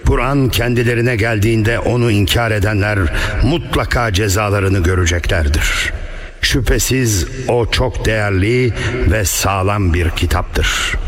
Kur'an kendilerine geldiğinde onu inkar edenler mutlaka cezalarını göreceklerdir. Şüphesiz o çok değerli ve sağlam bir kitaptır.